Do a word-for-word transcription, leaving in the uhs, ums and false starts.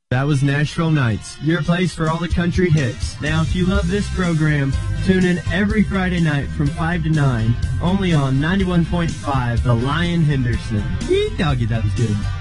That was Nashville Nights, your place for all the country hits. Now, if you love this program, tune in every Friday night from five to nine, only on ninety-one point five, The Lion Henderson. Yee, doggy, that was good.